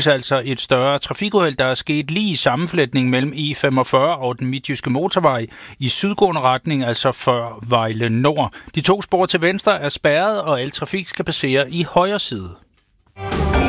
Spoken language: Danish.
skyldes altså et større trafikuheld, der er sket lige i sammenflætningen mellem E45 og den midtjyske motorvej i sydgående retning, altså før Vejle Nord. De to spor til venstre er spærret, og al trafik skal passere i højre side.